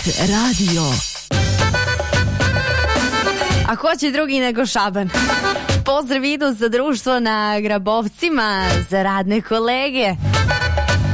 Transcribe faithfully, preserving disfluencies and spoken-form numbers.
radio. A ko će drugi nego Šaban? Pozdrav idu za društvo na Grabovcima, za radne kolege.